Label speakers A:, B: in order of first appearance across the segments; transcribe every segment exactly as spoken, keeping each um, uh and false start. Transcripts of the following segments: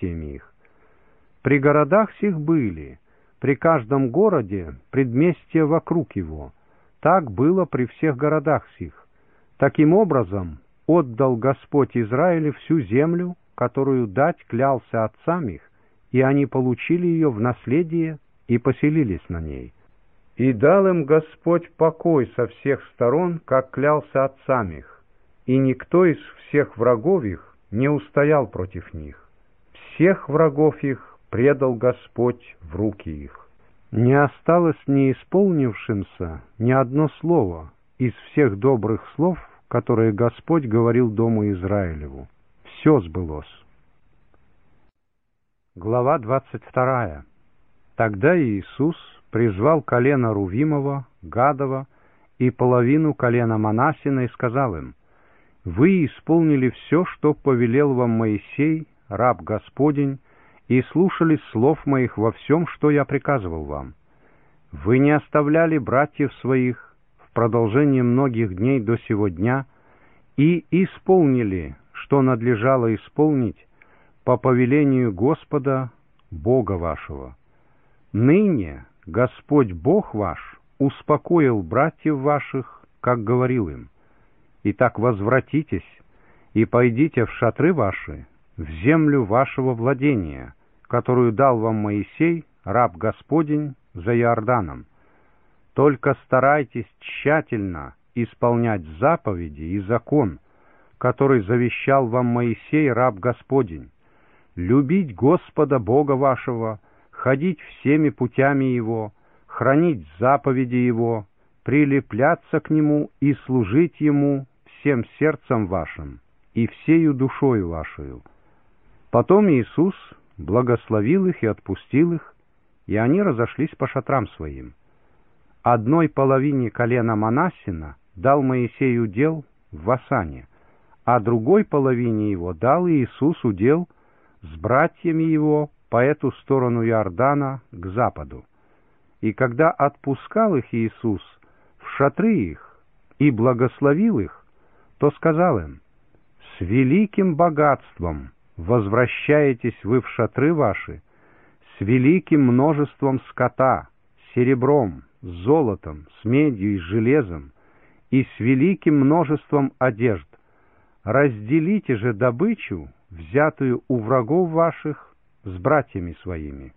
A: предместьями их. При городах сих были, при каждом городе предместья вокруг его. Так было при всех городах сих. Таким образом отдал Господь Израилю всю землю, которую дать клялся отцам их, и они получили ее в наследие и поселились на ней. И дал им Господь покой со всех сторон, как клялся отцам их, и никто из всех врагов их не устоял против них. Всех врагов их предал Господь в руки их. Не осталось не исполнившимся ни одно слово из всех добрых слов, которые Господь говорил дому Израилеву. Все сбылось. Глава двадцать вторая. Тогда Иисус призвал колено Рувимова, Гадова и половину колена Манассина и сказал им: «Вы исполнили все, что повелел вам Моисей, раб Господень, и слушали слов моих во всем, что я приказывал вам. Вы не оставляли братьев своих в продолжении многих дней до сего дня и исполнили, что надлежало исполнить по повелению Господа, Бога вашего. Ныне Господь Бог ваш успокоил братьев ваших, как говорил им. Итак, возвратитесь и пойдите в шатры ваши, в землю вашего владения, которую дал вам Моисей, раб Господень, за Иорданом. Только старайтесь тщательно исполнять заповеди и закон, который завещал вам Моисей, раб Господень, любить Господа Бога вашего, ходить всеми путями Его, хранить заповеди Его, прилепляться к Нему и служить Ему всем сердцем вашим и всею душою вашею». Потом Иисус благословил их и отпустил их, и они разошлись по шатрам своим. Одной половине колена Манассина дал Моисей удел в Васане, а другой половине его дал Иисус удел с братьями его по эту сторону Иордана к западу. И когда отпускал их Иисус в шатры их и благословил их, то сказал им: «С великим богатством возвращаетесь вы в шатры ваши, с великим множеством скота, серебром, золотом, с медью и железом, и с великим множеством одежд. Разделите же добычу, взятую у врагов ваших, с братьями своими».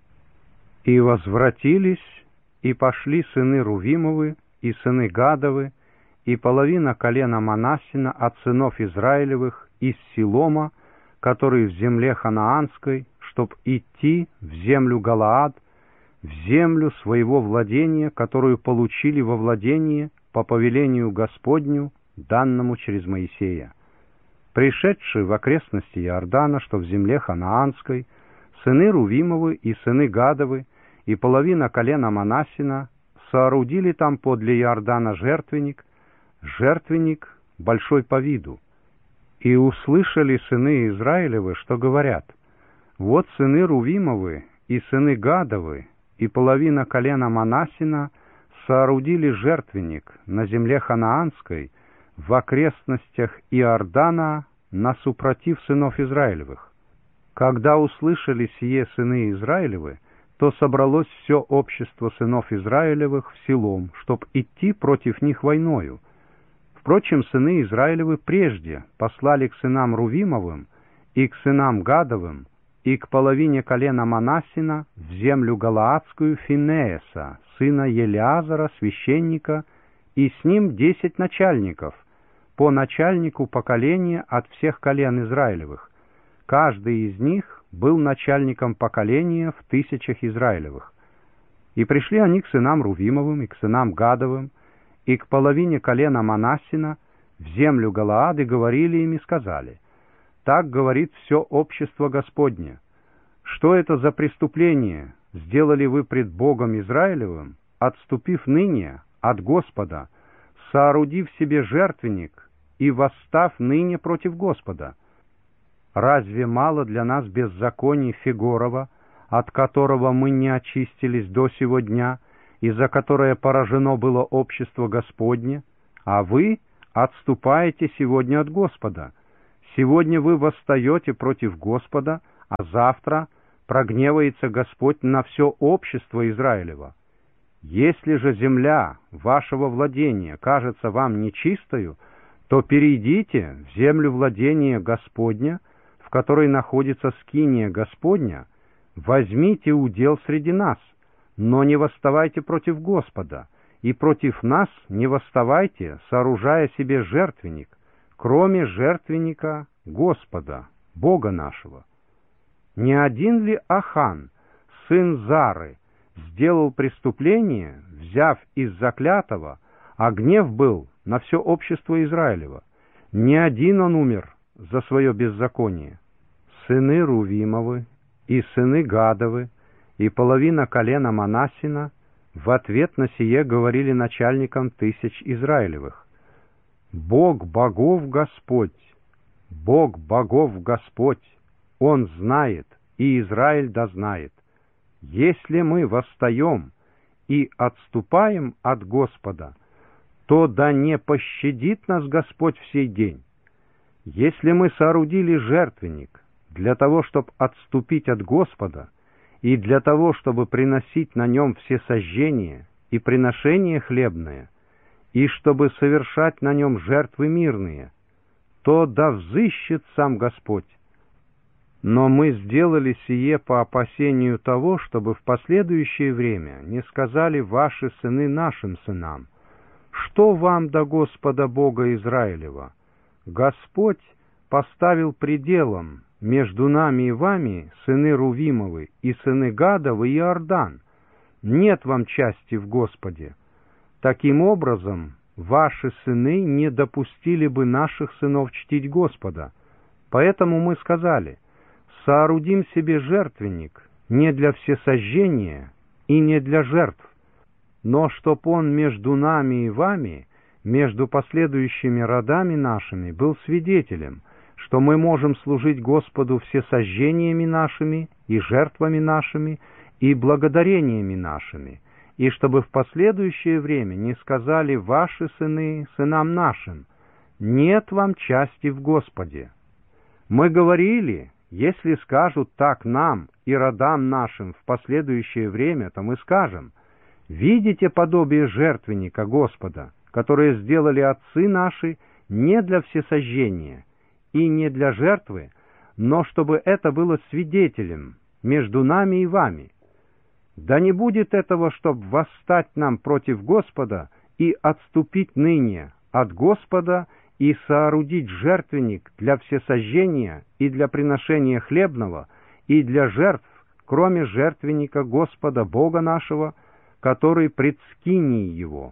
A: И возвратились, и пошли сыны Рувимовы, и сыны Гадовы, и половина колена Манассина от сынов Израилевых из Силома, который в земле ханаанской, чтоб идти в землю Галаад, в землю своего владения, которую получили во владение по повелению Господню, данному через Моисея. Пришедшие в окрестности Иордана, что в земле ханаанской, сыны Рувимовы и сыны Гадовы и половина колена Манассина соорудили там подле Иордана жертвенник, жертвенник большой по виду. И услышали сыны Израилевы, что говорят: «Вот сыны Рувимовы и сыны Гадовы и половина колена Манассина соорудили жертвенник на земле ханаанской в окрестностях Иордана насупротив сынов Израилевых». Когда услышали сие сыны Израилевы, то собралось все общество сынов Израилевых в Силом, чтоб идти против них войною. Впрочем, сыны Израилевы прежде послали к сынам Рувимовым и к сынам Гадовым и к половине колена Манассина в землю Галаадскую Финееса, сына Елиазара, священника, и с ним десять начальников, по начальнику поколения от всех колен Израилевых. Каждый из них был начальником поколения в тысячах Израилевых. И пришли они к сынам Рувимовым и к сынам Гадовым и к половине колена Манассина в землю Галаад и говорили им и сказали: «Так говорит все общество Господне. Что это за преступление сделали вы пред Богом Израилевым, отступив ныне от Господа, соорудив себе жертвенник и восстав ныне против Господа? Разве мало для нас беззаконий Фигорова, от которого мы не очистились до сего дня, и за которое поражено было общество Господне? А вы отступаете сегодня от Господа. Сегодня вы восстаете против Господа, а завтра прогневается Господь на все общество Израилева. Если же земля вашего владения кажется вам нечистою, то перейдите в землю владения Господня, в которой находится скиния Господня, возьмите удел среди нас, но не восставайте против Господа, и против нас не восставайте, сооружая себе жертвенник, кроме жертвенника Господа, Бога нашего. Не один ли Ахан, сын Зары, сделал преступление, взяв из заклятого, а гнев был на все общество Израилева? Не один он умер за свое беззаконие. Сыны Рувимовы и сыны Гадовы и половина колена Манассина в ответ на сие говорили начальникам тысяч Израилевых: «Бог богов Господь, Бог богов Господь, Он знает, и Израиль дознает. Если мы восстаем и отступаем от Господа, то да не пощадит нас Господь в сей день. Если мы соорудили жертвенник для того, чтобы отступить от Господа, и для того, чтобы приносить на нем все сожжения и приношения хлебные, и чтобы совершать на нем жертвы мирные, то да взыщет сам Господь. Но мы сделали сие по опасению того, чтобы в последующее время не сказали ваши сыны нашим сынам: что вам до Господа Бога Израилева? Господь поставил пределом между нами и вами, сыны Рувимовы и сыны Гадовы, Иордан. Нет вам части в Господе. Таким образом, ваши сыны не допустили бы наших сынов чтить Господа. Поэтому мы сказали: соорудим себе жертвенник не для всесожжения и не для жертв, но чтоб он между нами и вами, между последующими родами нашими, был свидетелем, что мы можем служить Господу всесожжениями нашими и жертвами нашими и благодарениями нашими, и чтобы в последующее время не сказали ваши сыны сынам нашим: нет вам части в Господе. Мы говорили: если скажут так нам и родам нашим в последующее время, то мы скажем: видите подобие жертвенника Господа, которое сделали отцы наши не для всесожжения и не для жертвы, но чтобы это было свидетелем между нами и вами. Да не будет этого, чтоб восстать нам против Господа и отступить ныне от Господа и соорудить жертвенник для всесожжения и для приношения хлебного и для жертв, кроме жертвенника Господа Бога нашего, который пред скинией его.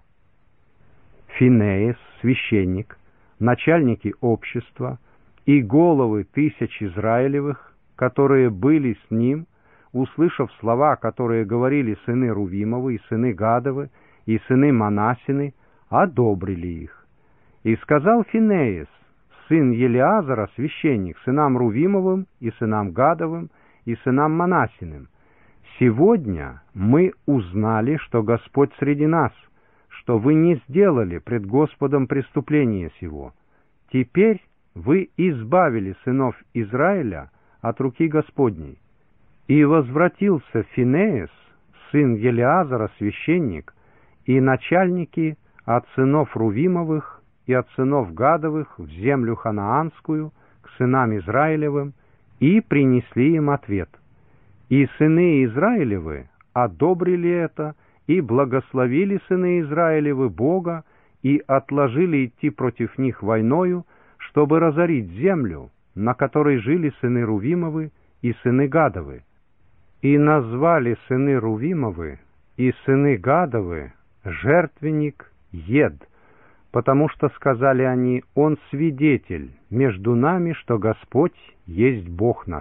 A: Финеес, священник, начальники общества и головы тысяч Израилевых, которые были с ним, услышав слова, которые говорили сыны Рувимовы и сыны Гадовы и сыны Манассины, одобрили их. И сказал Финеес, сын Елиазара, священник, сынам Рувимовым и сынам Гадовым и сынам Манассиным: «Сегодня мы узнали, что Господь среди нас, что вы не сделали пред Господом преступления сего. Теперь вы избавили сынов Израиля от руки Господней». И возвратился Финеес, сын Елиазара, священник, и начальники от сынов Рувимовых и от сынов Гадовых в землю ханаанскую к сынам Израилевым, и принесли им ответ. И сыны Израилевы одобрили это, и благословили сыны Израилевы Бога, и отложили идти против них войною, чтобы разорить землю, на которой жили сыны Рувимовы и сыны Гадовы. И назвали сыны Рувимовы и сыны Гадовы жертвенник Ед, потому что, сказали они, он свидетель между нами, что Господь есть Бог наш.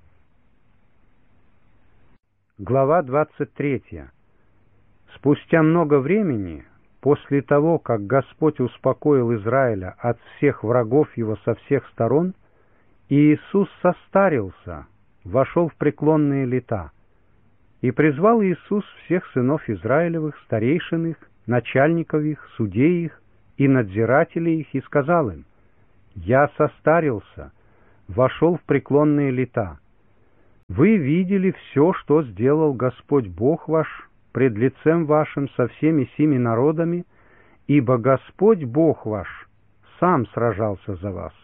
A: Глава двадцать третья. Спустя много времени, после того, как Господь успокоил Израиля от всех врагов его со всех сторон, Иисус состарился, вошел в преклонные лета. И призвал Иисус всех сынов Израилевых, старейшин их, начальников их, судей их и надзирателей их, и сказал им: «Я состарился, вошел в преклонные лета. Вы видели все, что сделал Господь Бог ваш пред лицем вашим со всеми сими народами, ибо Господь Бог ваш сам сражался за вас.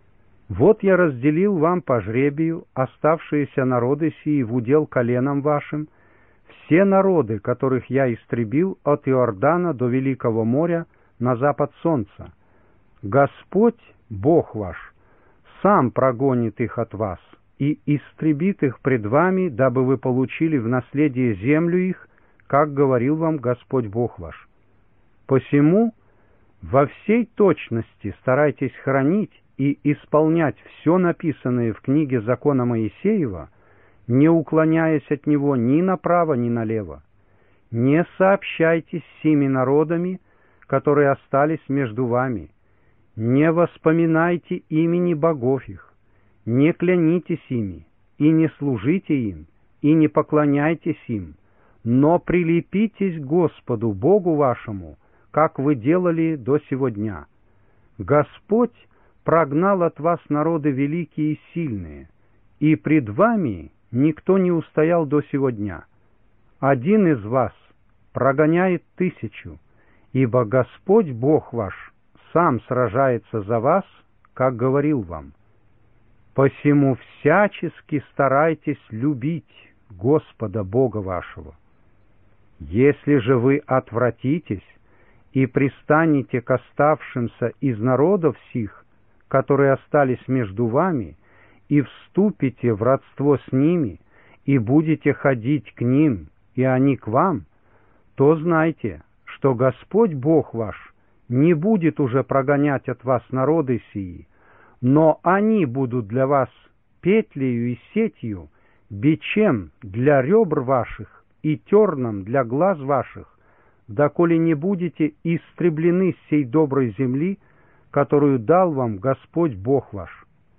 A: Вот я разделил вам по жребию оставшиеся народы сии в удел коленам вашим, все народы, которых я истребил от Иордана до Великого моря на запад солнца. Господь, Бог ваш, сам прогонит их от вас и истребит их пред вами, дабы вы получили в наследие землю их, как говорил вам Господь Бог ваш. Посему во всей точности старайтесь хранить и исполнять все написанное в книге закона Моисеева, не уклоняясь от него ни направо, ни налево. Не сообщайтесь с сими народами, которые остались между вами. Не воспоминайте имени богов их, не клянитесь ими, и не служите им, и не поклоняйтесь им, но прилепитесь к Господу Богу вашему, как вы делали до сего дня. Господь прогнал от вас народы великие и сильные, и пред вами никто не устоял до сего дня. Один из вас прогоняет тысячу, ибо Господь Бог ваш сам сражается за вас, как говорил вам. Посему всячески старайтесь любить Господа Бога вашего. Если же вы отвратитесь и пристанете к оставшимся из народов сих, которые остались между вами, и вступите в родство с ними, и будете ходить к ним, и они к вам, то знайте, что Господь Бог ваш не будет уже прогонять от вас народы сии, но они будут для вас петлею и сетью, бичем для ребр ваших и терном для глаз ваших, доколе не будете истреблены с сей доброй земли, которую дал вам Господь Бог ваш.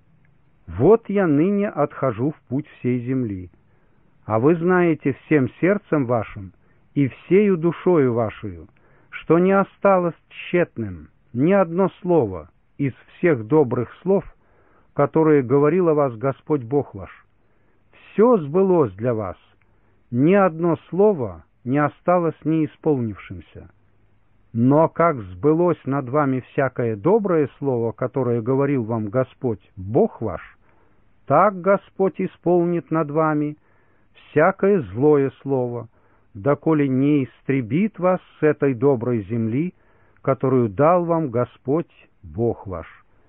A: Вот я ныне отхожу в путь всей земли, а вы знаете всем сердцем вашим и всею душою вашою, что не осталось тщетным ни одно слово из всех добрых слов, которые говорил о вас Господь Бог ваш. Все сбылось для вас, ни одно слово не осталось неисполнившимся. Но как сбылось над вами всякое доброе слово, которое говорил вам Господь Бог ваш, так Господь исполнит над вами всякое злое слово, доколе не истребит вас с этой доброй земли, которую дал вам Господь Бог ваш.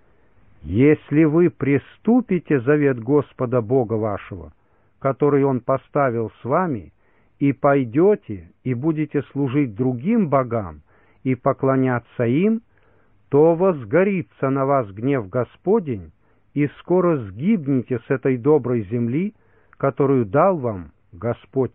A: Если вы приступите завет Господа Бога вашего, который Он поставил с вами, и пойдете, и будете служить другим богам, и поклоняться им, то возгорится на вас гнев Господень, и скоро сгибнете с этой доброй земли, которую дал вам Господь.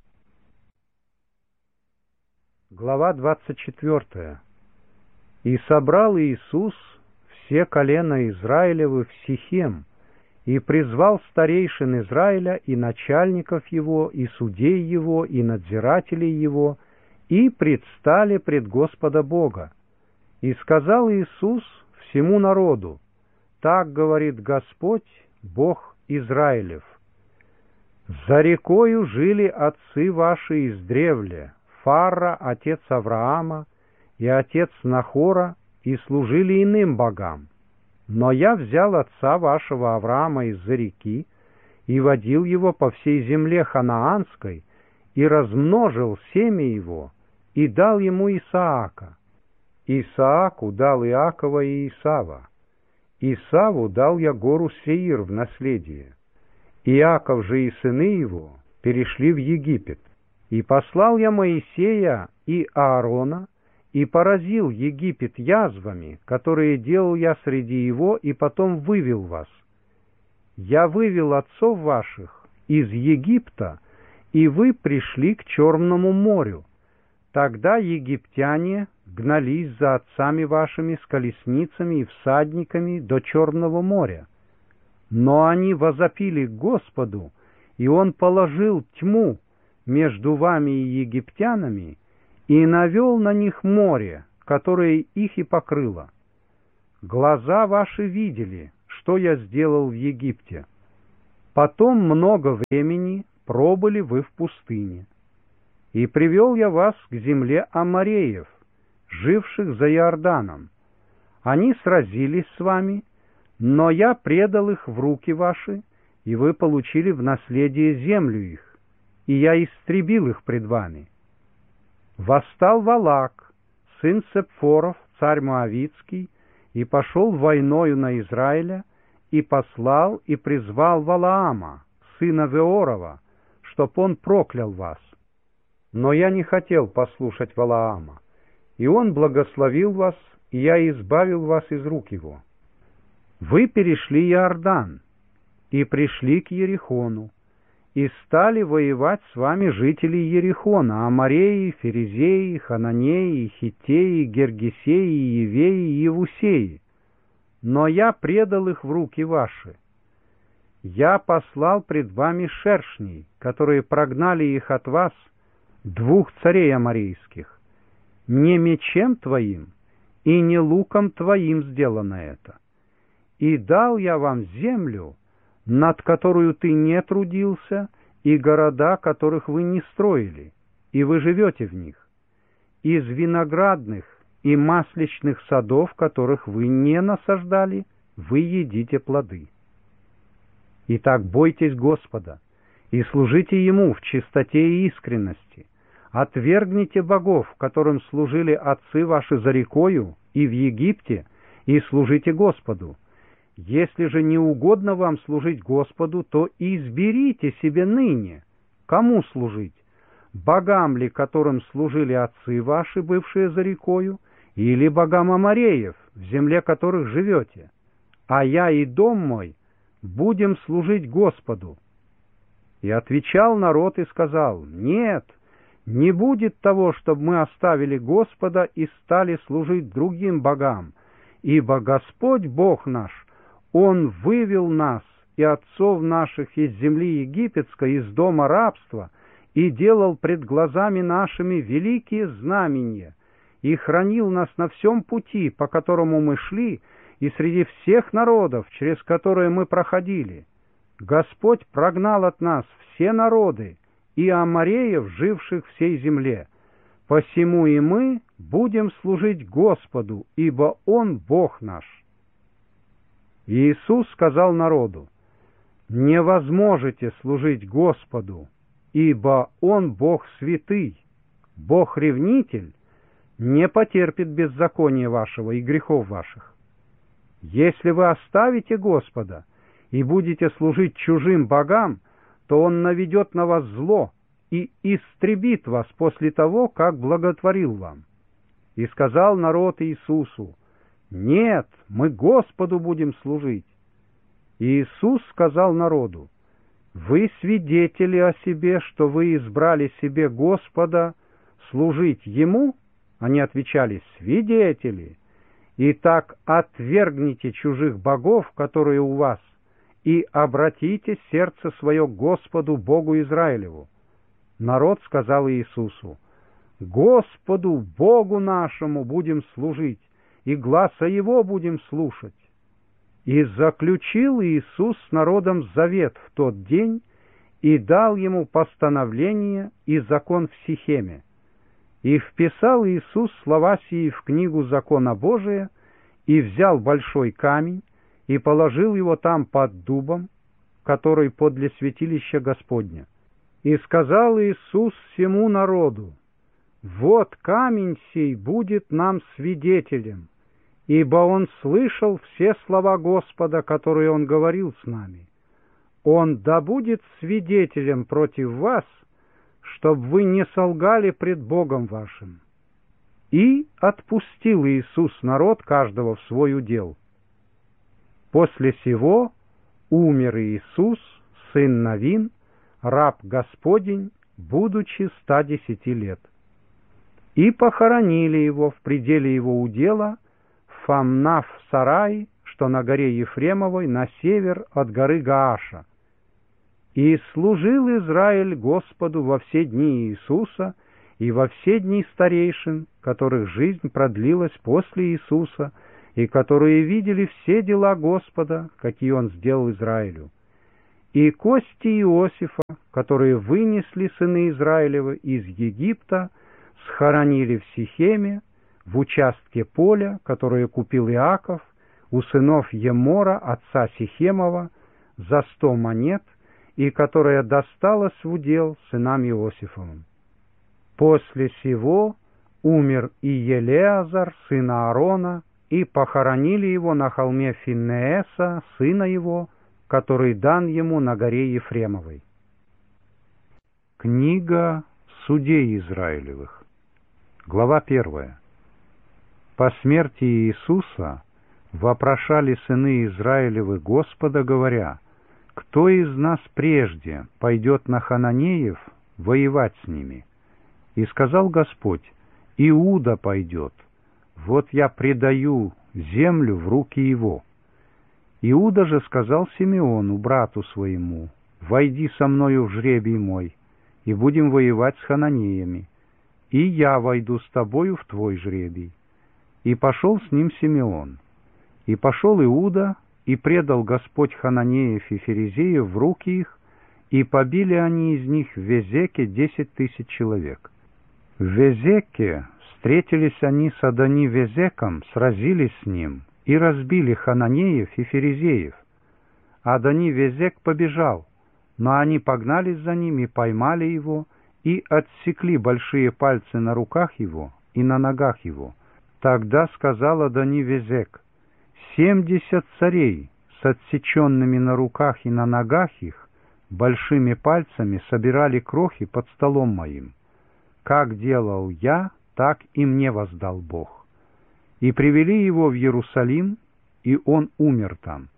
A: Глава двадцать четвёртая. «И собрал Иисус все колена Израилевы в Сихем, и призвал старейшин Израиля и начальников его, и судей его, и надзирателей его, и предстали пред Господа Бога. И сказал Иисус всему народу: так говорит Господь, Бог Израилев: за рекою жили отцы ваши издревле, Фара, отец Авраама, и отец Нахора, и служили иным богам. Но я взял отца вашего Авраама из-за реки и водил его по всей земле ханаанской, и размножил семя его, и дал ему Исаака. Исааку дал Иакова и Исава. Исаву дал я гору Сеир в наследие. Иаков же и сыны его перешли в Египет. И послал я Моисея и Аарона, и поразил Египет язвами, которые делал я среди его, и потом вывел вас. Я вывел отцов ваших из Египта, и вы пришли к Черному морю. Тогда египтяне гнались за отцами вашими с колесницами и всадниками до Черного моря. Но они возопили к Господу, и Он положил тьму между вами и египтянами, и навел на них море, которое их и покрыло. Глаза ваши видели, что я сделал в Египте. Потом много времени пробыли вы в пустыне. И привел я вас к земле амореев, живших за Иорданом. Они сразились с вами, но я предал их в руки ваши, и вы получили в наследие землю их, и я истребил их пред вами. Восстал Валак, сын Сепфоров, царь Моавицкий, и пошел войною на Израиля, и послал и призвал Валаама, сына Веорова, чтоб он проклял вас. Но я не хотел послушать Валаама, и он благословил вас, и я избавил вас из рук его. Вы перешли Иордан, и пришли к Ерихону, и стали воевать с вами жители Ерихона, Амореи, Ферезеи, Хананеи, Хиттеи, Гергесеи, Евеи и Евусеи. Но я предал их в руки ваши. Я послал пред вами шершней, которые прогнали их от вас, двух царей аморейских. Не мечем твоим и не луком твоим сделано это. И дал я вам землю, над которую ты не трудился, и города, которых вы не строили, и вы живете в них. Из виноградных и масличных садов, которых вы не насаждали, вы едите плоды. Итак, бойтесь Господа и служите Ему в чистоте и искренности. Отвергните богов, которым служили отцы ваши за рекою и в Египте, и служите Господу. Если же не угодно вам служить Господу, то изберите себе ныне, кому служить, богам ли, которым служили отцы ваши, бывшие за рекою, или богам амореев, в земле которых живете. А я и дом мой будем служить Господу. И отвечал народ и сказал: нет, не будет того, чтобы мы оставили Господа и стали служить другим богам, ибо Господь Бог наш, Он вывел нас и отцов наших из земли египетской, из дома рабства, и делал пред глазами нашими великие знамения, и хранил нас на всем пути, по которому мы шли, и среди всех народов, через которые мы проходили. Господь прогнал от нас все народы и амореев, живших в сей земле. Посему и мы будем служить Господу, ибо Он Бог наш». Иисус сказал народу: «Не возможете служить Господу, ибо Он Бог святый, Бог-ревнитель, не потерпит беззакония вашего и грехов ваших. Если вы оставите Господа и будете служить чужим богам, то Он наведет на вас зло и истребит вас после того, как благотворил вам». И сказал народ Иисусу: «Нет, мы Господу будем служить». И Иисус сказал народу: «Вы свидетели о себе, что вы избрали себе Господа служить Ему?» Они отвечали: «Свидетели». «Итак, отвергните чужих богов, которые у вас, и обратите сердце свое к Господу Богу Израилеву». Народ сказал Иисусу: «Господу Богу нашему будем служить, и гласа Его будем слушать». И заключил Иисус с народом завет в тот день и дал ему постановление и закон в Сихеме. И вписал Иисус слова сии в книгу закона Божия, и взял большой камень, и положил его там под дубом, который подле святилища Господня. И сказал Иисус всему народу: «Вот камень сей будет нам свидетелем, ибо Он слышал все слова Господа, которые Он говорил с нами. Он да будет свидетелем против вас, чтоб вы не солгали пред Богом вашим». И отпустил Иисус народ каждого в свой удел. После сего умер Иисус, сын Навин, раб Господень, будучи ста десяти лет. И похоронили его в пределе его удела в Фамнав-Сарай, что на горе Ефремовой, на север от горы Гааша. И служил Израиль Господу во все дни Иисуса и во все дни старейшин, которых жизнь продлилась после Иисуса, и которые видели все дела Господа, какие Он сделал Израилю. И кости Иосифа, которые вынесли сыны Израилевы из Египта, схоронили в Сихеме, в участке поля, которое купил Иаков у сынов Емора, отца Сихемова, за сто монет, и которое досталось в удел сынам Иосифовым. После сего умер и Елеазар, сын Аарона, и похоронили его на холме Финнееса, сына его, который дан ему на горе Ефремовой. Книга Судей Израилевых. Глава первая. По смерти Иисуса вопрошали сыны Израилевы Господа, говоря: «Кто из нас прежде пойдет на хананеев воевать с ними?» И сказал Господь: «Иуда пойдет. Вот я предаю землю в руки его». Иуда же сказал Симеону, брату своему: «Войди со мною в жребий мой, и будем воевать с хананеями, и я войду с тобою в твой жребий». И пошел с ним Симеон. И пошел Иуда, и предал Господь хананеев и ферезеев в руки их, и побили они из них в Везеке десять тысяч человек. В Везеке встретились они с Адони-Везеком, сразились с ним, и разбили хананеев и ферезеев. Адони-Везек побежал, но они погнались за ним и поймали его, и отсекли большие пальцы на руках его и на ногах его. Тогда сказал Адони-Везек: «Семьдесят царей с отсеченными на руках и на ногах их большими пальцами собирали крохи под столом моим. Как делал я, так и мне воздал Бог». И привели его в Иерусалим, и он умер там.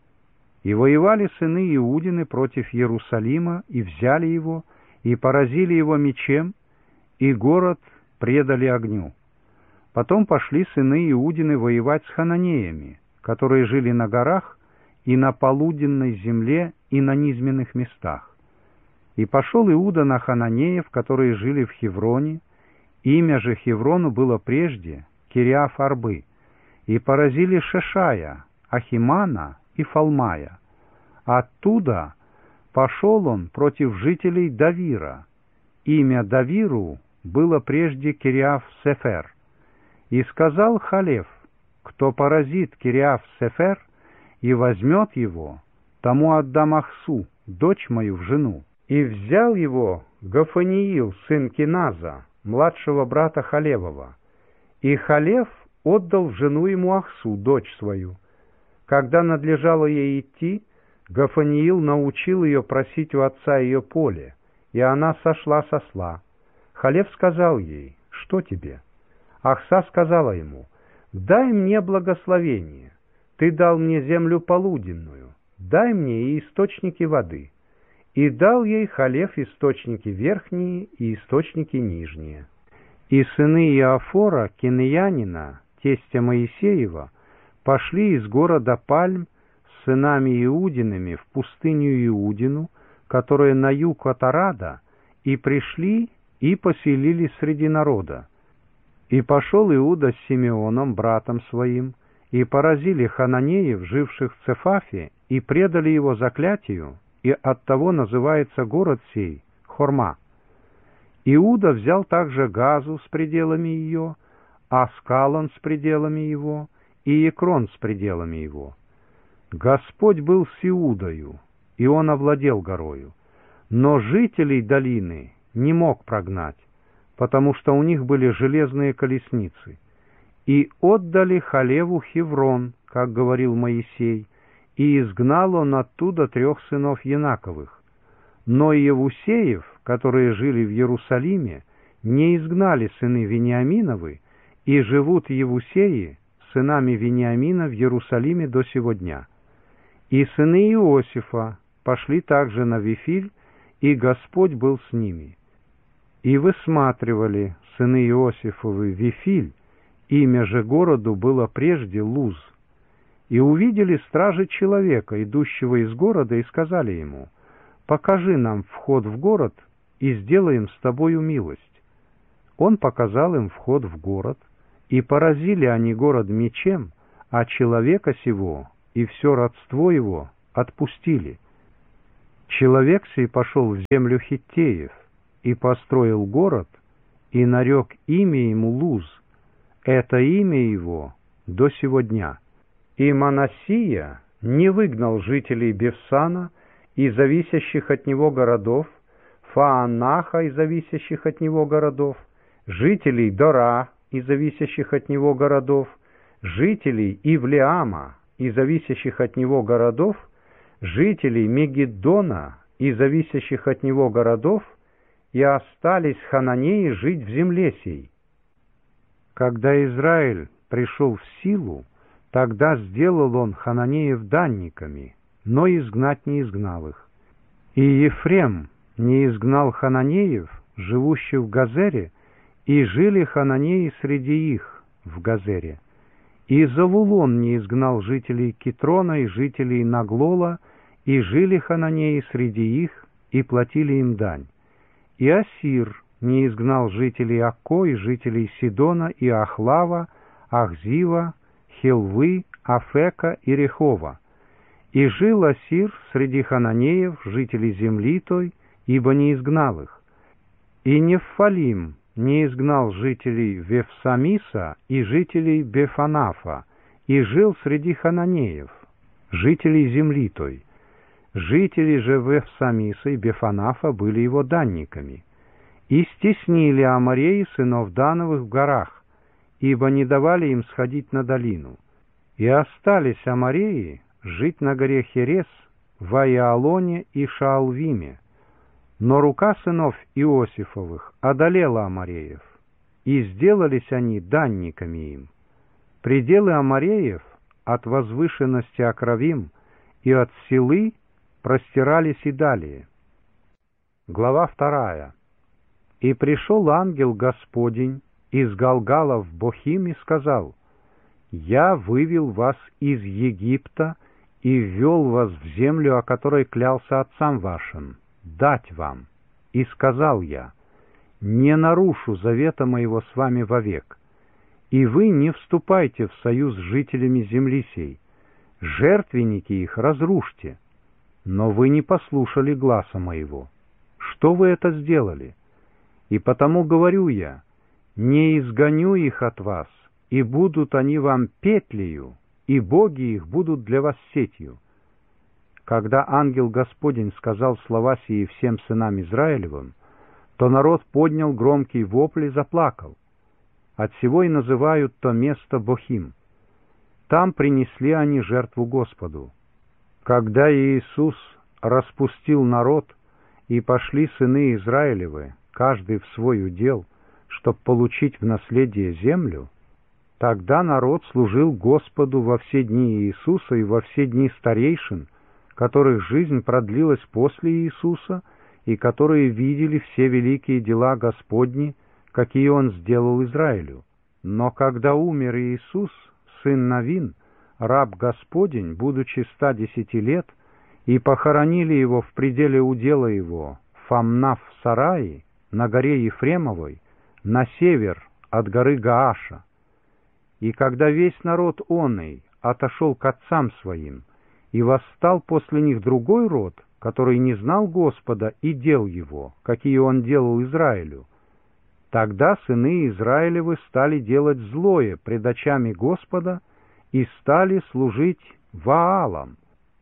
A: И воевали сыны Иудины против Иерусалима, и взяли его, и поразили его мечем, и город предали огню. Потом пошли сыны Иудины воевать с хананеями, которые жили на горах и на полуденной земле и на низменных местах. И пошел Иуда на хананеев, которые жили в Хевроне, имя же Хеврону было прежде Кириаф-Арбы, и поразили Шешая, Ахимана и Фалмая. Оттуда пошел он против жителей Давира. Имя Давиру было прежде Кириаф-Сефер. И сказал Халев: «Кто поразит Кириаф-Сефер и возьмет его, тому отдам Ахсу, дочь мою, в жену». И взял его Гафаниил, сын Киназа, младшего брата Халевова. И Халев отдал в жену ему Ахсу, дочь свою. Когда надлежало ей идти, Гафаниил научил ее просить у отца ее поле, и она сошла с осла. Халев сказал ей: «Что тебе?» Ахса сказала ему: «Дай мне благословение. Ты дал мне землю полуденную, дай мне и источники воды». И дал ей Халев источники верхние и источники нижние. И сыны Иофора, кинеянина, тестя Моисеева, пошли из города Пальм с сынами Иудиными в пустыню Иудину, которая на юг от Арада, и пришли и поселились среди народа. И пошел Иуда с Симеоном, братом своим, и поразили хананеев, живших в Цефафе, и предали его заклятию, и оттого называется город сей Хорма. Иуда взял также Газу с пределами ее, Аскалон с пределами его, и Екрон с пределами его. Господь был с Иудою, и он овладел горою, но жителей долины не мог прогнать, потому что у них были железные колесницы. И отдали Халеву Хеврон, как говорил Моисей, и изгнал он оттуда трех сынов Янаковых. Но Иевусеев, которые жили в Иерусалиме, не изгнали сыны Вениаминовы, и живут Иевусеи сынами Вениамина в Иерусалиме до сего дня. И сыны Иосифа пошли также на Вифиль, и Господь был с ними. И высматривали сыны Иосифовы Вифиль, имя же городу было прежде Луз. И увидели стражи человека, идущего из города, и сказали ему: «Покажи нам вход в город, и сделаем с тобою милость». Он показал им вход в город, и поразили они город мечем, а человека сего и все родство его отпустили. Человек сей пошел в землю Хиттеев и построил город, и нарек имя ему Луз. Это имя его до сего дня. И Манассия не выгнал жителей Бевсана и зависящих от него городов, Фаанаха и зависящих от него городов, жителей Дора и зависящих от него городов, жителей Ивлеама и зависящих от него городов, жителей Мегиддона и зависящих от него городов, и остались хананеи жить в земле сей. Когда Израиль пришел в силу, тогда сделал он хананеев данниками, но изгнать не изгнал их. И Ефрем не изгнал хананеев, живущих в Газере, и жили хананеи среди их в Газере. И Завулон не изгнал жителей Китрона и жителей Наглола, и жили хананеи среди их, и платили им дань. И Ассир не изгнал жителей Акко и жителей Сидона и Ахлава, Ахзива, Хилвы, Афека и Рехова. И жил Ассир среди хананеев, жителей земли той, ибо не изгнал их. И Нефалим не изгнал жителей Вефсамиса и жителей Бефанафа, и жил среди хананеев, жителей земли той. Жители же Вефсамиса и Бефанафа были его данниками. И стеснили амореи сынов Дановых в горах, ибо не давали им сходить на долину. И остались амореи жить на горе Херес, в Аиалоне и Шаалвиме. Но рука сынов Иосифовых одолела амореев, и сделались они данниками им. Пределы амореев от возвышенности Акравим и от Силы простирались и далее. Глава вторая. И пришел ангел Господень из Галгала в Бохим и сказал: «Я вывел вас из Египта и ввел вас в землю, о которой клялся отцам вашим, дать вам. И сказал я: не нарушу завета моего с вами вовек. И вы не вступайте в союз с жителями земли сей, жертвенники их разрушьте. Но вы не послушали гласа моего. Что вы это сделали? И потому говорю я: не изгоню их от вас, и будут они вам петлею, и боги их будут для вас сетью». Когда ангел Господень сказал слова сии всем сынам Израилевым, то народ поднял громкий вопль и заплакал. Отсего и называют то место Бохим. Там принесли они жертву Господу. Когда Иисус распустил народ, и пошли сыны Израилевы, каждый в свой удел, чтоб получить в наследие землю, тогда народ служил Господу во все дни Иисуса и во все дни старейшин, которых жизнь продлилась после Иисуса, и которые видели все великие дела Господни, какие Он сделал Израилю. Но когда умер Иисус, сын Навин, раб Господень, будучи ста десяти лет, и похоронили его в пределе удела его, Фамнав в Сарае, на горе Ефремовой, на север от горы Гааша. И когда весь народ оный отошел к отцам своим, и восстал после них другой род, который не знал Господа и дел его, какие он делал Израилю, тогда сыны Израилевы стали делать злое пред очами Господа и стали служить Ваалам,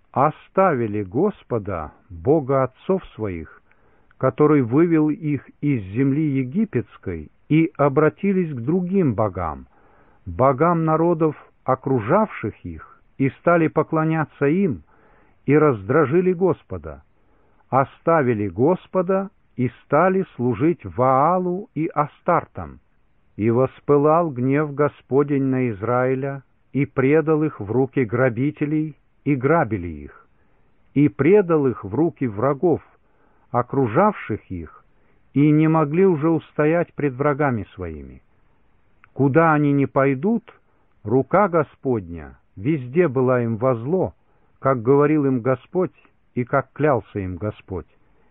A: оставили Господа, Бога отцов своих, который вывел их из земли египетской, и обратились к другим богам, богам народов, окружавших их, и стали поклоняться им, и раздражили Господа, оставили Господа и стали служить Ваалу и Астартам. И воспылал гнев Господень на Израиля, и предал их в руки грабителей, и грабили их, и предал их в руки врагов, окружавших их, и не могли уже устоять пред врагами своими. Куда они ни пойдут, рука Господня везде была им во зло, как говорил им Господь и как клялся им Господь.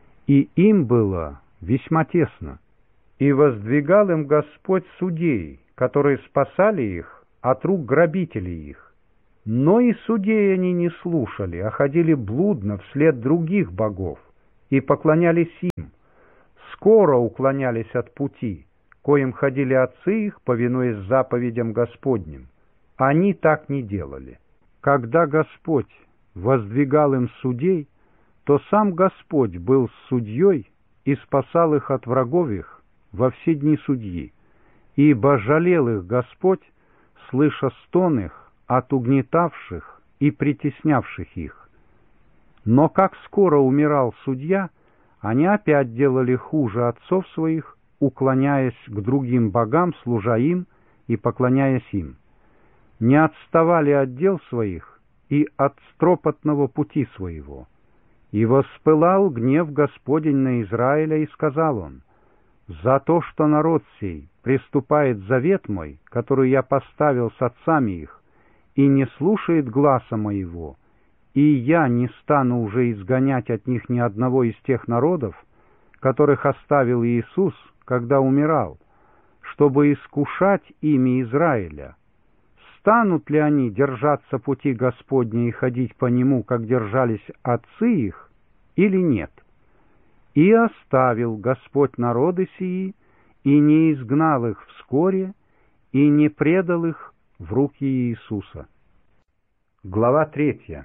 A: И им было весьма тесно. И воздвигал им Господь судей, которые спасали их от рук грабителей их. Но и судей они не слушали, а ходили блудно вслед других богов, и поклонялись им, скоро уклонялись от пути, коим ходили отцы их, повинуясь заповедям Господним. Они так не делали. Когда Господь воздвигал им судей, то сам Господь был судьей и спасал их от врагов их во все дни судьи, ибо жалел их Господь, слыша стон их от угнетавших и притеснявших их. Но как скоро умирал судья, они опять делали хуже отцов своих, уклоняясь к другим богам, служа им и поклоняясь им. Не отставали от дел своих и от стропотного пути своего. И воспылал гнев Господень на Израиля, и сказал он: «За то, что народ сей приступает завет мой, который я поставил с отцами их, и не слушает гласа моего, и я не стану уже изгонять от них ни одного из тех народов, которых оставил Иисус, когда умирал, чтобы искушать ими Израиля. Станут ли они держаться пути Господня и ходить по нему, как держались отцы их, или нет? И оставил Господь народы сии, и не изгнал их вскоре, и не предал их в руки Иисуса». Глава третья.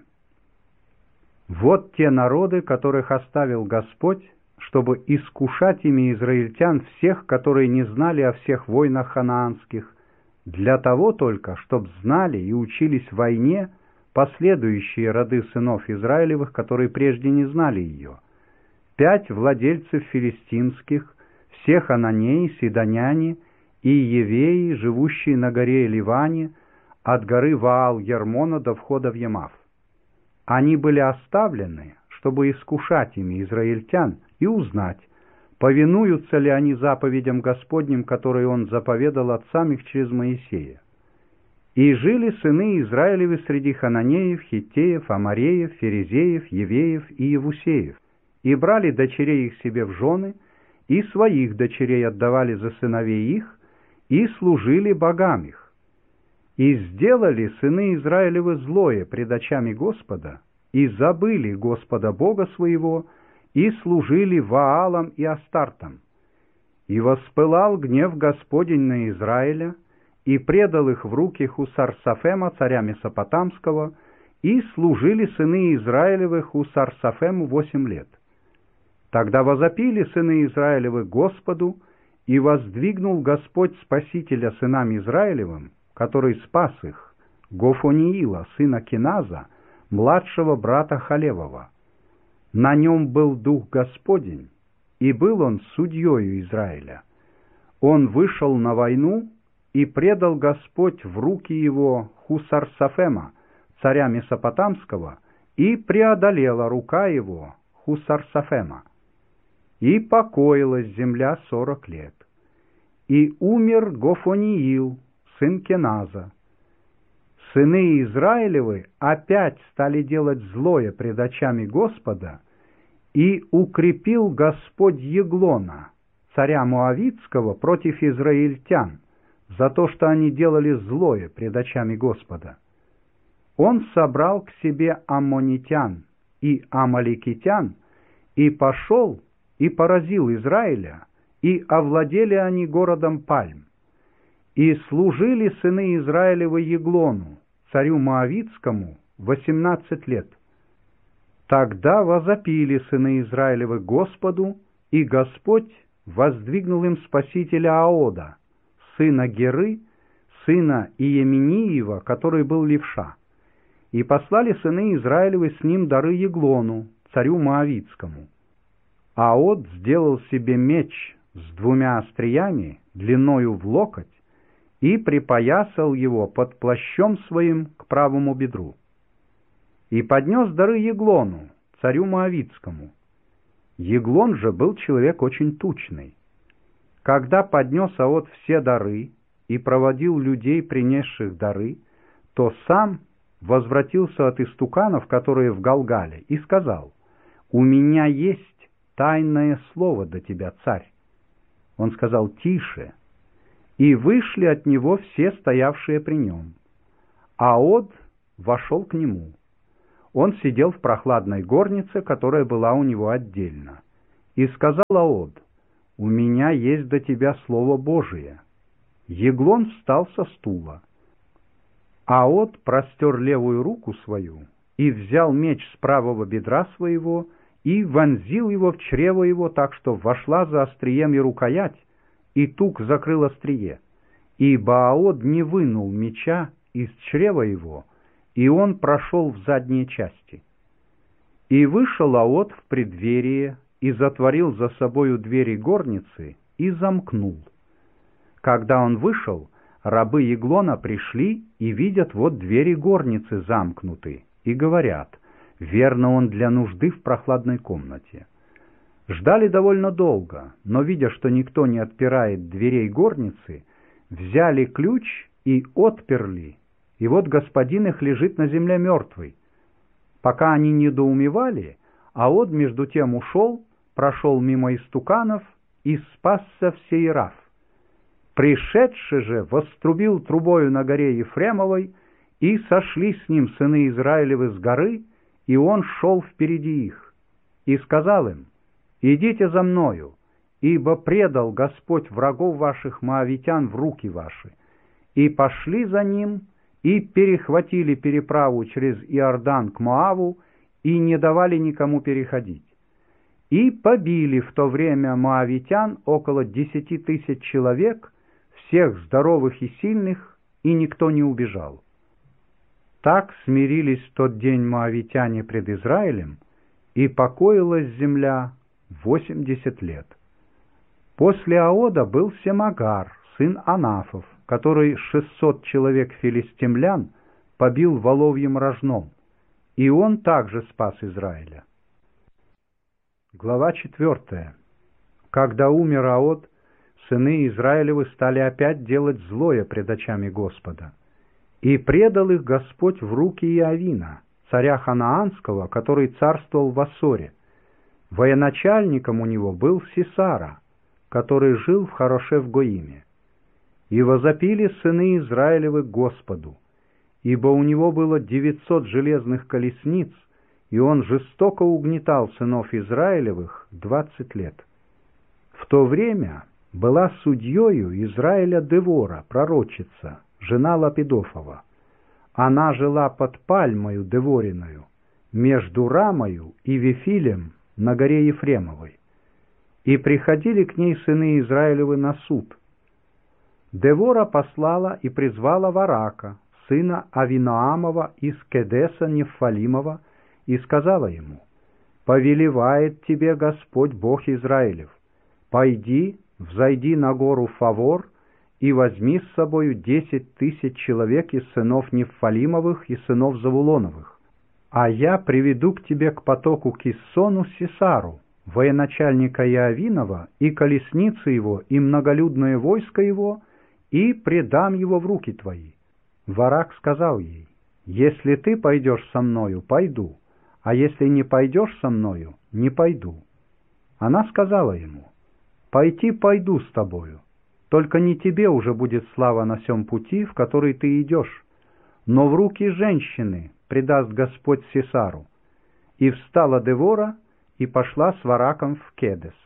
A: Вот те народы, которых оставил Господь, чтобы искушать ими израильтян всех, которые не знали о всех войнах ханаанских, для того только, чтоб знали и учились войне последующие роды сынов Израилевых, которые прежде не знали ее. Пять владельцев филистимских, все хананеи, сидоняне и евеи, живущие на горе Ливане, от горы Ваал-Ермона до входа в Ямав. Они были оставлены, чтобы искушать ими израильтян и узнать, повинуются ли они заповедям Господним, которые Он заповедал отцам их через Моисея. И жили сыны Израилевы среди хананеев, хиттеев, амореев, ферезеев, евеев и евусеев, и брали дочерей их себе в жены, и своих дочерей отдавали за сыновей их, и служили богам их. И сделали сыны Израилевы злое пред очами Господа, и забыли Господа Бога своего, и служили Ваалам и Астартам. И воспылал гнев Господень на Израиля, и предал их в руки Хусар-Сафема, царя Месопотамского, и служили сыны Израилевы Хусар-Сафему восемь лет. Тогда возопили сыны Израилевы Господу, и воздвигнул Господь Спасителя сынам Израилевым, который спас их, Гофониила, сына Киназа, младшего брата Халевова. На нем был Дух Господень, и был он судьею Израиля. Он вышел на войну, и предал Господь в руки его Хусар-Сафема, царя Месопотамского, и преодолела рука его Хусар-Сафема. И покоилась земля сорок лет. И умер Гофониил, сын Кеназа. Сыны Израилевы опять стали делать злое пред очами Господа, и укрепил Господь Еглона, царя Моавитского, против израильтян, за то, что они делали злое пред очами Господа. Он собрал к себе аммонитян и амаликитян, и пошел и поразил Израиля, и овладели они городом Пальм. И служили сыны Израилевы Еглону, царю Моавитскому, восемнадцать лет. Тогда возопили сыны Израилевы Господу, и Господь воздвигнул им спасителя Аода, сына Геры, сына Иеминиева, который был левша. И послали сыны Израилевы с ним дары Еглону, царю Моавитскому. Аод сделал себе меч с двумя остриями, длиною в локоть, и припоясал его под плащом своим к правому бедру. И поднес дары Еглону, царю Моавитскому. Еглон же был человек очень тучный. Когда поднес Аод все дары и проводил людей, принесших дары, то сам возвратился от истуканов, которые в Галгале, и сказал: «У меня есть тайное слово до тебя, царь». Он сказал: «Тише». И вышли от него все стоявшие при нем. Аод вошел к нему. он сидел в прохладной горнице, которая была у него отдельно. И сказал Аод: «У меня есть до тебя слово Божие». Еглон встал со стула. Аод простер левую руку свою и взял меч с правого бедра своего и вонзил его в чрево его, так что вошла за острием и рукоять, и тук закрыл острие. Ибо Аод не вынул меча из чрева его, и он прошел в задние части. И вышел Аод в преддверие, и затворил за собою двери горницы, и замкнул. Когда он вышел, рабы Еглона пришли и видят, вот двери горницы замкнуты, и говорят: верно, он для нужды в прохладной комнате. Ждали довольно долго, но, видя, что никто не отпирает дверей горницы, взяли ключ и отперли, и вот господин их лежит на земле мертвый. Пока они недоумевали, Аод между тем ушел, прошел мимо истуканов и спасся в Сеирав. Пришедший же вострубил трубою на горе Ефремовой, и сошли с ним сыны Израилевы с горы, и он шел впереди их. И сказал им: «Идите за мною, ибо предал Господь врагов ваших моавитян в руки ваши». И пошли за ним, и перехватили переправу через Иордан к Моаву, и не давали никому переходить. И побили в то время моавитян около десяти тысяч человек, всех здоровых и сильных, и никто не убежал. Так смирились в тот день моавитяне пред Израилем, и покоилась земля восемьдесят лет. После Аода был Семагар, сын Анафов, который шестьсот человек филистимлян побил воловьим рожном, и он также спас Израиля. Глава четвертая. Когда умер Аод, сыны Израилевы стали опять делать злое пред очами Господа. И предал их Господь в руки Иовина, царя Ханаанского, который царствовал в Ассоре. Военачальником у него был Сисара, который жил в Харошев-Гоиме. И возопили сыны Израилевы к Господу, ибо у него было девятьсот железных колесниц, и он жестоко угнетал сынов Израилевых двадцать лет. В то время была судьею Израиля Девора, пророчица, жена Лапидофова. Она жила под пальмою Девориною, между Рамою и Вифилем на горе Ефремовой. И приходили к ней сыны Израилевы на суд. Девора послала и призвала Варака, сына Авиноамова из Кедеса Нефалимова, и сказала ему: «Повелевает тебе Господь Бог Израилев: пойди, взойди на гору Фавор и возьми с собою десять тысяч человек из сынов Нефалимовых и сынов Завулоновых, а я приведу к тебе к потоку Киссону Сисару, военачальника Иовинова, и колесницы его, и многолюдное войско его, и предам его в руки твои». Варак сказал ей: «Если ты пойдешь со мною, пойду, а если не пойдешь со мною, не пойду». Она сказала ему: «Пойти пойду с тобою, только не тебе уже будет слава на сем пути, в который ты идешь, но в руки женщины предаст Господь Сисару». И встала Девора и пошла с Вараком в Кедес.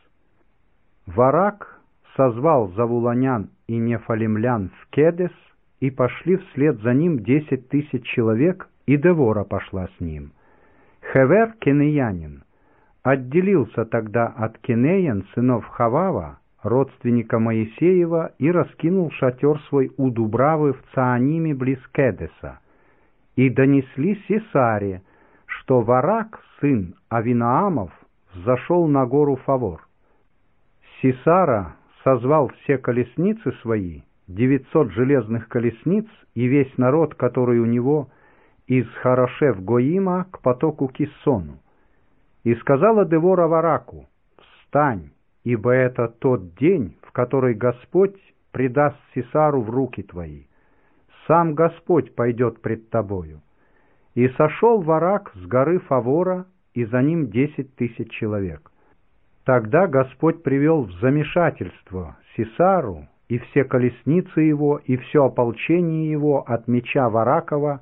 A: Варак созвал завулонян и нефалимлян в Кедес, и пошли вслед за ним десять тысяч человек, и Девора пошла с ним. Хевер, кенеянин, отделился тогда от Кенеян, сынов Хавава, родственника Моисеева, и раскинул шатер свой у Дубравы в Цааниме близ Кедеса. И донесли Сисаре, что Варак, сын Авиноамов, взошел на гору Фавор. Сисара созвал все колесницы свои, девятьсот железных колесниц, и весь народ, который у него, из Харошев-Гоима к потоку Киссону. И сказала Девора Вараку: «Встань, ибо это тот день, в который Господь предаст Сисару в руки твои. Сам Господь пойдет пред тобою». И сошел Варак с горы Фавора, и за ним десять тысяч человек. Тогда Господь привел в замешательство Сисару и все колесницы его, и все ополчение его от меча Варакова,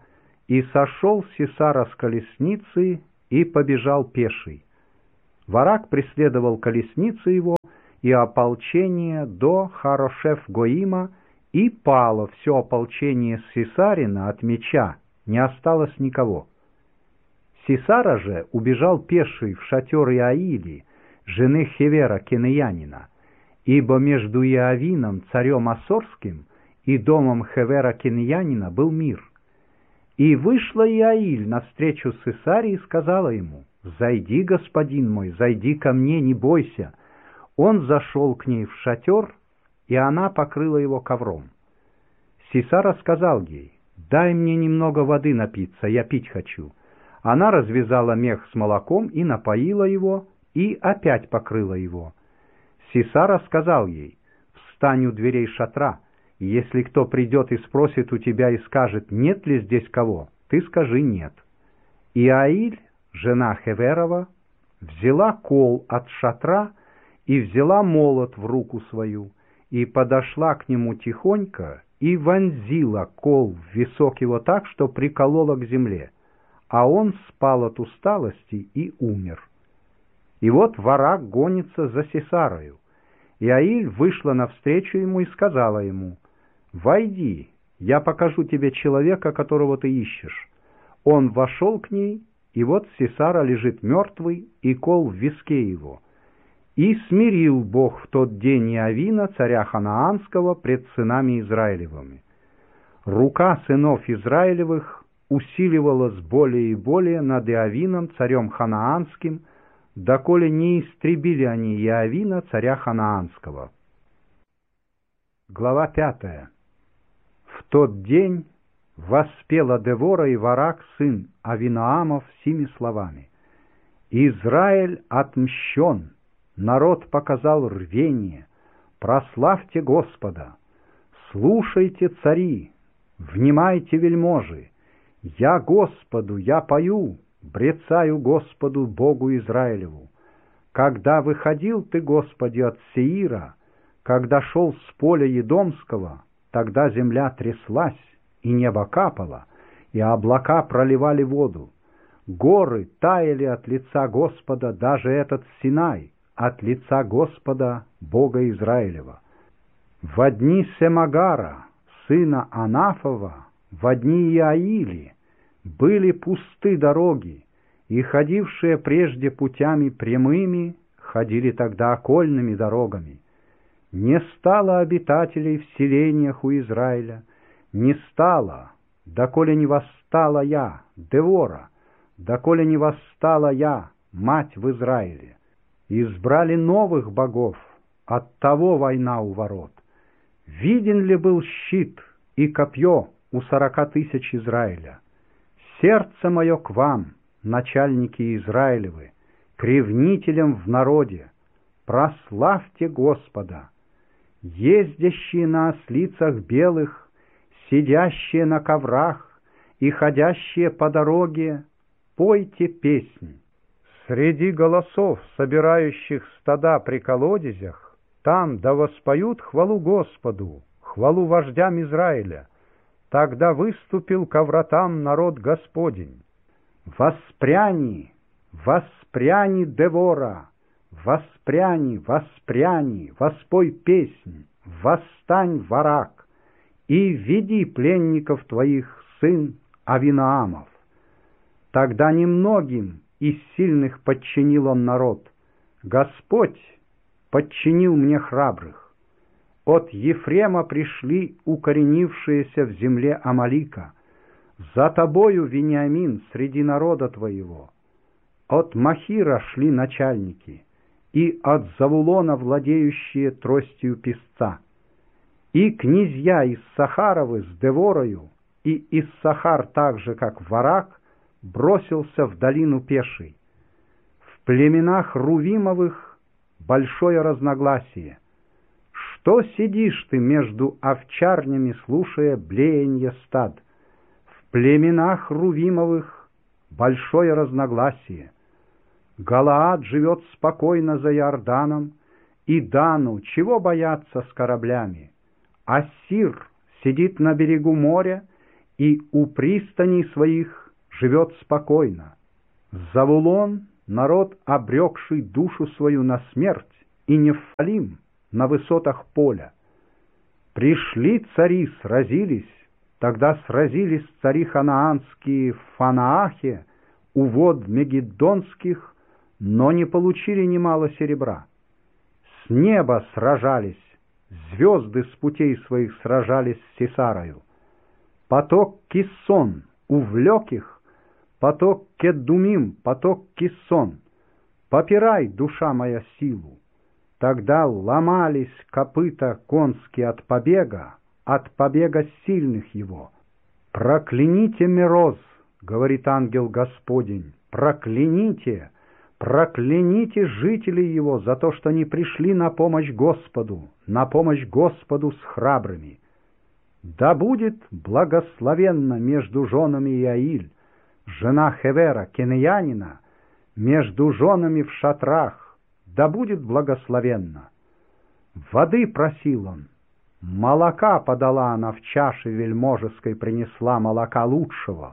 A: И сошел Сисара с колесницы и побежал пеший. Варак преследовал колесницу его и ополчение до Харошеф-Гоима, и пало все ополчение Сисарина от меча, не осталось никого. Сисара же убежал пеший в шатер Иаили, жены Хевера Кенеянина, ибо между Иавином, царем Ассорским, и домом Хевера Кенеянина был мир. И вышла Иаиль навстречу Сисаре и сказала ему: «Зайди, господин мой, зайди ко мне, не бойся». Он зашел к ней в шатер, и она покрыла его ковром. Сисара сказал ей: «Дай мне немного воды напиться, я пить хочу». Она развязала мех с молоком и напоила его, и опять покрыла его. Сисара сказал ей: «Встань у дверей шатра, и если кто придет и спросит у тебя и скажет, нет ли здесь кого, ты скажи нет». И Иаиль, жена Хеверова, взяла кол от шатра и взяла молот в руку свою, и подошла к нему тихонько, и вонзила кол в висок его так, что приколола к земле, а он спал от усталости и умер. И вот Варак гонится за Сисарою. Иаиль вышла навстречу ему и сказала ему: «Войди, я покажу тебе человека, которого ты ищешь». Он вошел к ней, и вот Сисара лежит мертвый, и кол в виске его. И смирил Бог в тот день Иавина, царя Ханаанского, пред сынами Израилевыми. Рука сынов Израилевых усиливалась более и более над Иавином, царем Ханаанским, доколе не истребили они Иавина, царя Ханаанского. Глава пятая. В тот день воспела Девора и Варак, сын Авинаамов, сими словами: «Израиль отмщен, народ показал рвение, прославьте Господа, слушайте, цари, внимайте, вельможи, я Господу, я пою, брецаю Господу, Богу Израилеву. Когда выходил ты, Господи, от Сеира, когда шел с поля Едомского, тогда земля тряслась, и небо капало, и облака проливали воду. Горы таяли от лица Господа, даже этот Синай, от лица Господа, Бога Израилева. Во дни Семагара, сына Анафова, во дни Иаили, были пусты дороги, и ходившие прежде путями прямыми ходили тогда окольными дорогами. Не стало обитателей в селениях у Израиля, не стало, доколе не восстала я, Девора, доколе не восстала я, мать в Израиле. Избрали новых богов, оттого война у ворот. Виден ли был щит и копье у сорока тысяч Израиля? Сердце мое к вам, начальники Израилевы, к ревнителям в народе, прославьте Господа. Ездящие на ослицах белых, сидящие на коврах и ходящие по дороге, пойте песнь. Среди голосов, собирающих стада при колодезях, там да воспоют хвалу Господу, хвалу вождям Израиля. Тогда выступил ко вратам народ Господень. Воспряни, воспряни, Девора, воспряни, воспряни, воспой песнь, восстань, Варак, и веди пленников твоих, сын Авинаамов. Тогда немногим из сильных подчинил он народ. Господь подчинил мне храбрых. От Ефрема пришли укоренившиеся в земле Амалика. За тобою, Вениамин, среди народа твоего. От Махира шли начальники, и от Завулона владеющие тростью песца. И князья из Сахаровы с Деворою, и Иссахар так же, как Варак, бросился в долину пешей. В племенах Рувимовых большое разногласие. Что сидишь ты между овчарнями, слушая блеяние стад? В племенах Рувимовых большое разногласие. Галаад живет спокойно за Иорданом, и Дану чего бояться с кораблями? Ассир сидит на берегу моря, и у пристаней своих живет спокойно. Завулон — народ, обрекший душу свою на смерть, и Нефалим — на высотах поля. Пришли цари, сразились, тогда сразились цари ханаанские в Фанаахе, у вод Мегиддонских, но не получили немало серебра. С неба сражались, звезды с путей своих сражались с Сисарою. Поток Киссон увлек их, поток Кедумим, поток Киссон. Попирай, душа моя, силу. Тогда ломались копыта конские от побега, от побега сильных его. «Прокляните Мероз, — говорит ангел Господень, — прокляните, прокляните жителей его за то, что не пришли на помощь Господу, на помощь Господу с храбрыми. Да будет благословенно между женами Иаиль, жена Хевера, кенеянина, между женами в шатрах, да будет благословенно. Воды просил он, молока подала она в чаше вельможеской, принесла молока лучшего,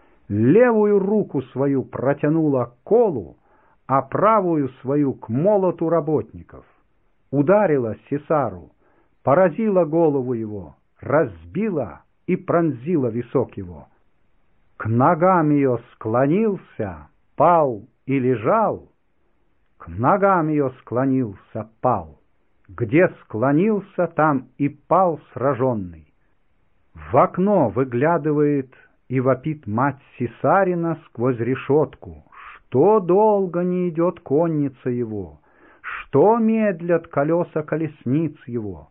A: левую руку свою протянула к колу, а правую свою к молоту работников. Ударила Сисару, поразила голову его, разбила и пронзила висок его. К ногам ее склонился, пал и лежал, к ногам ее склонился, пал. Где склонился, там и пал сраженный. В окно выглядывает и вопит мать Сисарина сквозь решетку, что долго не идет конница его, что медлят колеса колесниц его.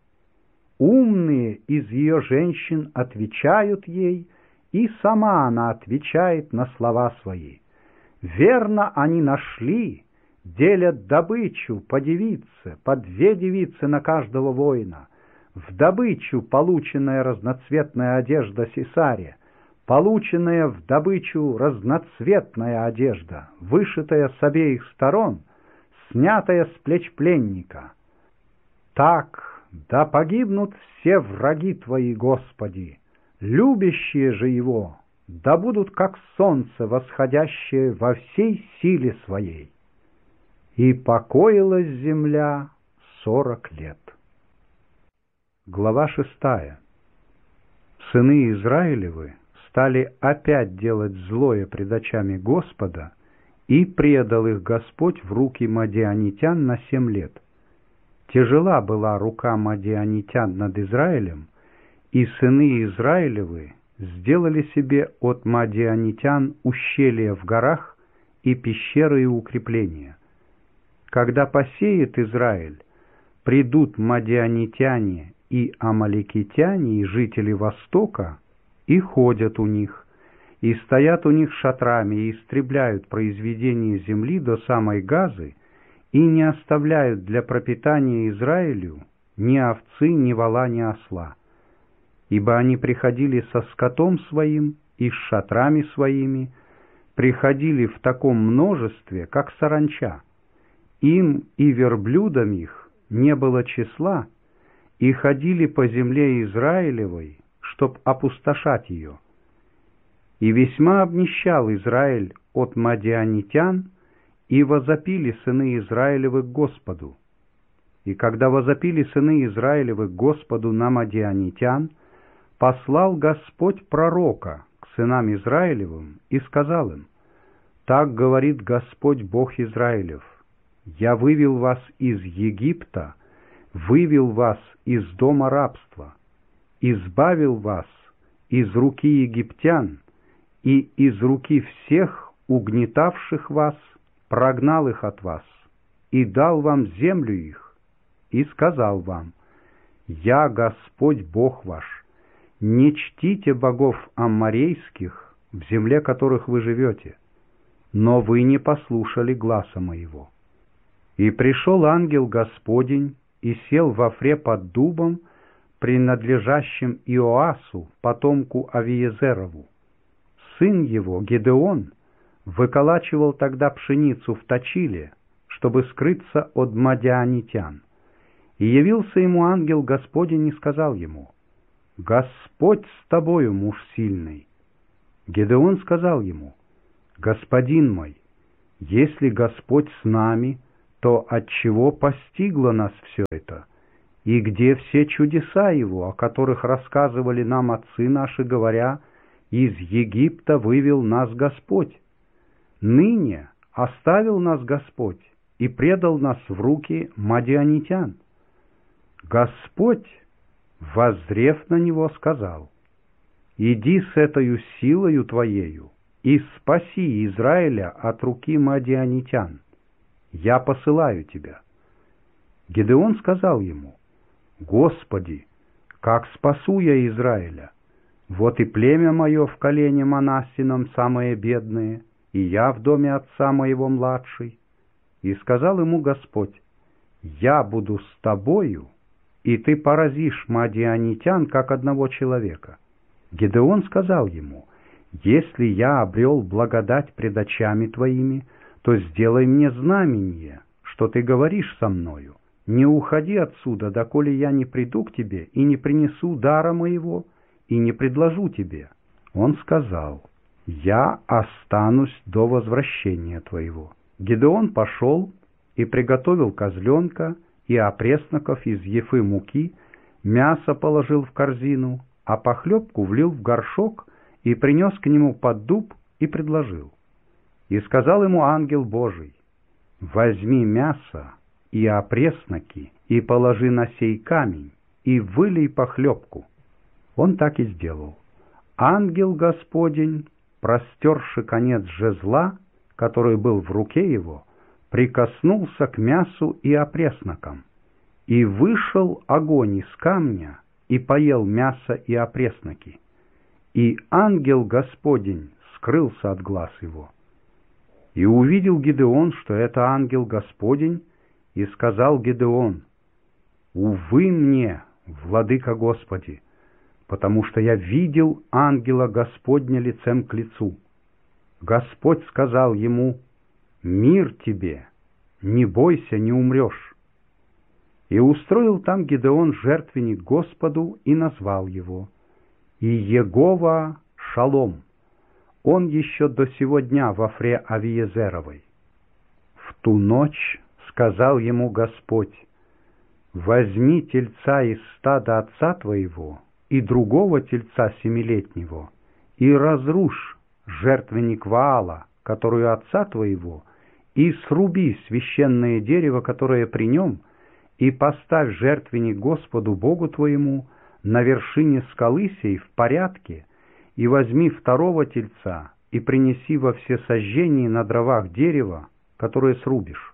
A: Умные из ее женщин отвечают ей, и сама она отвечает на слова свои. Верно, они нашли, делят добычу по девице, по две девицы на каждого воина. В добычу полученная разноцветная одежда Сисаре, полученная в добычу разноцветная одежда, вышитая с обеих сторон, снятая с плеч пленника. Так, да погибнут все враги Твои, Господи, любящие же Его, да будут как солнце, восходящее во всей силе Своей. И покоилась земля сорок лет. Глава шестая. Сыны Израилевы стали опять делать злое пред очами Господа, и предал их Господь в руки мадианитян на семь лет. Тяжела была рука мадианитян над Израилем, и сыны Израилевы сделали себе от мадианитян ущелья в горах и пещеры и укрепления. Когда посеет Израиль, придут мадианитяне и амаликитяне и жители Востока, и ходят у них, и стоят у них шатрами, и истребляют произведение земли до самой Газы, и не оставляют для пропитания Израилю ни овцы, ни вола, ни осла. Ибо они приходили со скотом своим и с шатрами своими, приходили в таком множестве, как саранча. Им и верблюдам их не было числа, и ходили по земле Израилевой, чтоб опустошать ее. И весьма обнищал Израиль от мадианитян, и возопили сыны Израилевы к Господу. И когда возопили сыны Израилевы к Господу на мадианитян, послал Господь пророка к сынам Израилевым и сказал им: «Так говорит Господь Бог Израилев: Я вывел вас из Египта, вывел вас из дома рабства, избавил вас из руки египтян и из руки всех угнетавших вас, прогнал их от вас и дал вам землю их, и сказал вам: Я Господь Бог ваш, не чтите богов амморейских, в земле которых вы живете, но вы не послушали гласа моего». И пришел ангел Господень и сел во Офре под дубом, принадлежащим Иоасу, потомку Авиезерову. Сын его, Гедеон, выколачивал тогда пшеницу в точиле, чтобы скрыться от мадианитян. И явился ему ангел Господень и сказал ему: Господь с тобою, муж сильный. Гедеон сказал ему: Господин мой, если Господь с нами, то отчего постигло нас все это? И где все чудеса Его, о которых рассказывали нам отцы наши, говоря: из Египта вывел нас Господь? Ныне оставил нас Господь и предал нас в руки мадианитян. Господь, воззрев на него, сказал: иди с этою силою твоею и спаси Израиля от руки мадианитян. Я посылаю тебя. Гедеон сказал ему: Господи, как спасу я Израиля? Вот и племя мое в колене Манассином самое бедное, и я в доме отца моего младший. И сказал ему Господь: я буду с тобою, и ты поразишь мадианитян, как одного человека. Гедеон сказал ему: если я обрел благодать пред очами твоими, то сделай мне знамение, что ты говоришь со мною. Не уходи отсюда, доколе я не приду к тебе и не принесу дара моего, и не предложу тебе. Он сказал: я останусь до возвращения твоего. Гедеон пошел и приготовил козленка и опресноков из ефы муки, мясо положил в корзину, а похлебку влил в горшок и принес к нему под дуб и предложил. И сказал ему ангел Божий: возьми мясо и опресноки и положи на сей камень и вылей похлебку. Он так и сделал. Ангел Господень, простерши конец жезла, который был в руке его, прикоснулся к мясу и опреснокам, и вышел огонь из камня и поел мясо и опресноки. И ангел Господень скрылся от глаз его. И увидел Гедеон, что это ангел Господень, и сказал Гедеон: увы мне, владыка Господи, потому что я видел ангела Господня лицем к лицу. Господь сказал ему: мир тебе, не бойся, не умрешь. И устроил там Гедеон жертвенник Господу и назвал его и Егова Шалом. Он еще до сего дня во Фре Авиезеровой. В ту ночь сказал ему Господь: возьми тельца из стада отца твоего и другого тельца семилетнего, и разрушь жертвенник Ваала, который отца твоего, и сруби священное дерево, которое при нем, и поставь жертвенник Господу Богу твоему на вершине скалы сей в порядке, и возьми второго тельца, и принеси во всесожжении на дровах дерева, которое срубишь.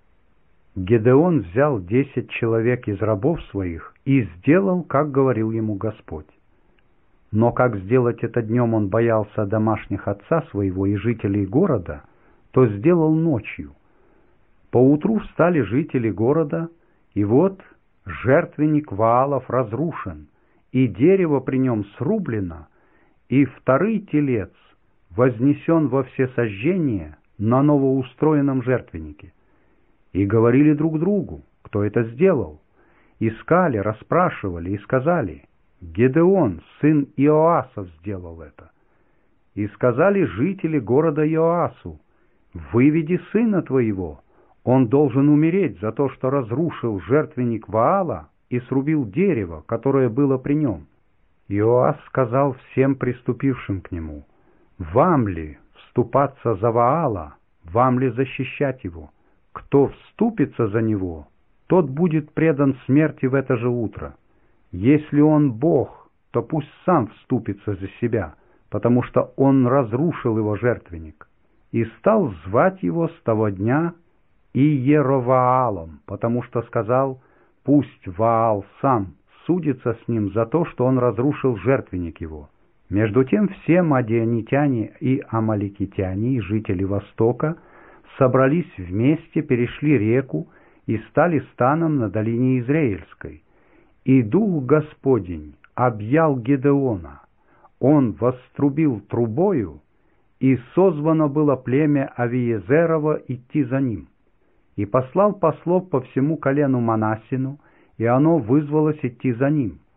A: Гедеон взял десять человек из рабов своих и сделал, как говорил ему Господь. Но как сделать это днем он боялся домашних отца своего и жителей города, то сделал ночью. Поутру встали жители города, и вот жертвенник Ваалов разрушен, и дерево при нем срублено, и второй телец вознесен во всесожжение на новоустроенном жертвеннике. И говорили друг другу, кто это сделал. Искали, расспрашивали и сказали: Гедеон, сын Иоасов, сделал это. И сказали жители города Иоасу: выведи сына твоего, он должен умереть за то, что разрушил жертвенник Ваала и срубил дерево, которое было при нем. Иоас сказал всем приступившим к нему: вам ли вступаться за Ваала, вам ли защищать его? Кто вступится за него, тот будет предан смерти в это же утро. Если он Бог, то пусть сам вступится за себя, потому что он разрушил его жертвенник. И стал звать его с того дня Иероваалом, потому что сказал: пусть Ваал сам судится с ним за то, что он разрушил жертвенник его. Между тем все мадианитяне и амаликитяне и жители Востока собрались вместе, перешли реку и стали станом на долине Израильской. И Дух Господень объял Гедеона, он вострубил трубою, и созвано было племя Авиезерово идти за ним. И послал послов по всему колену Манассину, и оно вызвалось идти за ним.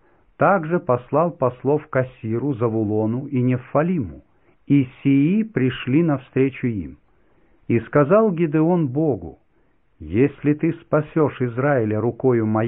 A: также послал послов к Асиру, Завулону и Нефалиму, и сии пришли навстречу им. И сказал Гидеон Богу: «Если ты спасешь Израиля рукою моей,